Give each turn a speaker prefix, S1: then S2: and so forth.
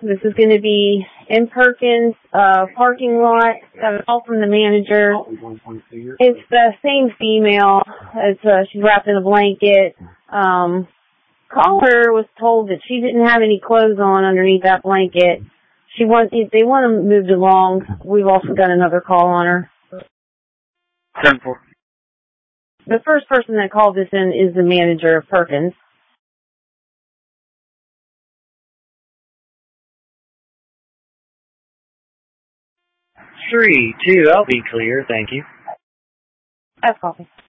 S1: This is going to be in Perkins, parking lot. Got a call from the manager. It's the same female. She's wrapped in a blanket. Caller was told that she didn't have any clothes on underneath that blanket. They want them moved along. We've also got another call on her.
S2: 10-4.
S1: The first person that called this in is the manager of Perkins.
S2: 3-2, I'll be clear, thank you.
S1: That's coffee.